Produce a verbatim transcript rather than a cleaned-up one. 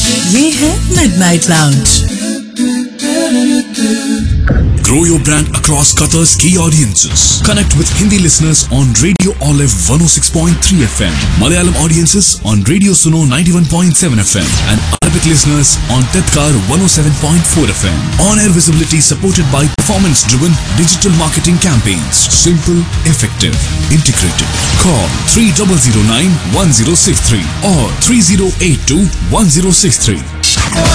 ये है Midnight Lounge. Grow your brand across Qatar's key audiences. Connect with Hindi listeners on Radio Olive one oh six point three F M, Malayalam audiences on Radio Suno ninety-one point seven F M, and Arabic listeners on Tedkar one oh seven point four F M. On-air visibility supported by performance-driven digital marketing campaigns. Simple, effective, integrated. Call three zero zero nine one zero six three or three zero eight two one zero six three.